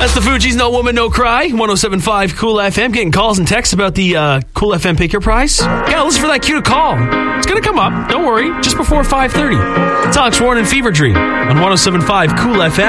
That's the Fugees, No Woman, No Cry. 107.5 Cool FM. Getting calls and texts about the Cool FM Pick Your Prize. Yeah, listen for that cue to call. It's going to come up. Don't worry. Just before 5:30. It's Alex Warren and Fever Dream on 107.5 Cool FM.